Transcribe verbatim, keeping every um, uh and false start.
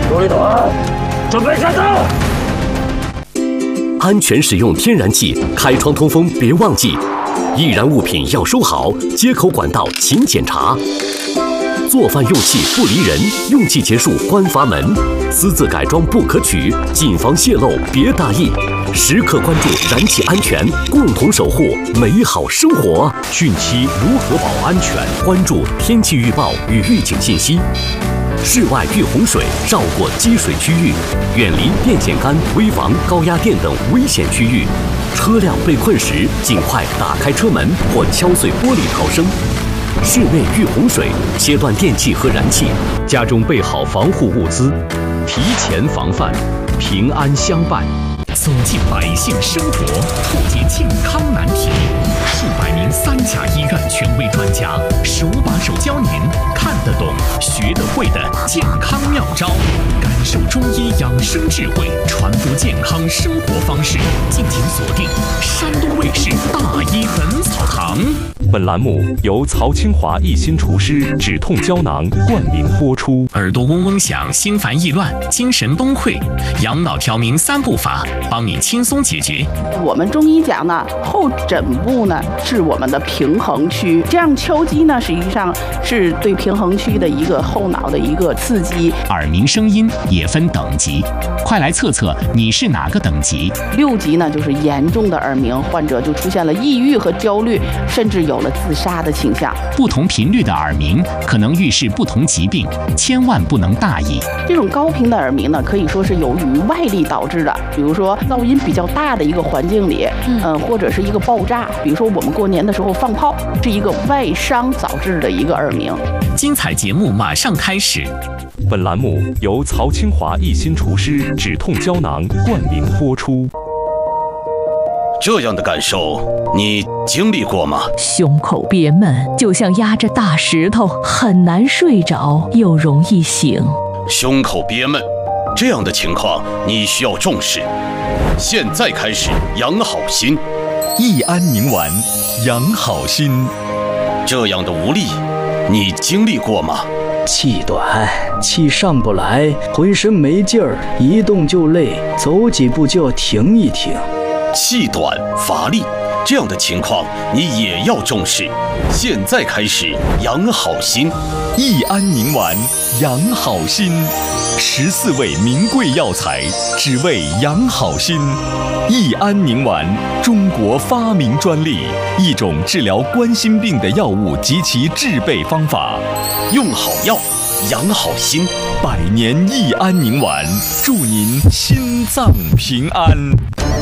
注意团，准备战斗！ 安全使用天然气，开窗通风别忘记。易燃物品要收好，接口管道勤检查。做饭用气不离人，用气结束关阀门。私自改装不可取，谨防泄漏别大意。时刻关注燃气安全，共同守护美好生活。汛期如何保安全？关注天气预报与预警信息。室外遇洪水，绕过积水区域，远离电线杆、危房、高压电等危险区域。车辆被困时，尽快打开车门或敲碎玻璃逃生。室内遇洪水，切断电器和燃气，家中备好防护物资，提前防范，平安相伴。 走进百姓生活，破解健康难题。数百名三甲医院权威专家手把手教您看得懂、学得会的健康妙招，感受中医养生智慧，传播健康生活方式。敬请锁定山东卫视大医本草堂。 本栏目由曹清华一心除湿止痛胶囊冠名播出。 耳朵嗡嗡响，心烦意乱，精神崩溃，养脑调明三步法，帮你轻松解决。 我们中医讲呢，后枕部呢是我们的平衡区，这样敲击呢，实际上是对平衡区的一个后脑的一个刺激。 耳鸣声音也分等级，快来测测你是哪个等级。 六级呢，就是严重的耳鸣患者就出现了抑郁和焦虑，甚至有了自杀的倾向。 不同频率的耳鸣可能预示不同疾病，千万不能大意。 这种高频的耳鸣呢，可以说是由于外力导致的，比如说噪音比较大的一个环境里，嗯、呃，或者是一个爆炸，比如说我们过年的时候放炮，是一个外伤导致的一个耳鸣。 精彩节目马上开始。 本栏目由曹清华一心除湿止痛胶囊冠名播出。 这样的感受你经历过吗？ 胸口憋闷，就像压着大石头，很难睡着，又容易醒。 胸口憋闷，这样的情况你需要重视。现在开始养好心， 益安宁丸养好心。 这样的无力你经历过吗？ 气短，气上不来，浑身没劲儿，一动就累，走几步就要停一停。 气短乏力，这样的情况你也要重视。现在开始养好心， 益安宁丸养好心，十四味名贵药材，只为养好心。益安宁丸，中国发明专利，一种治疗冠心病的药物及其制备方法。 用好药，养好心， 百年益安宁丸，祝您心脏平安。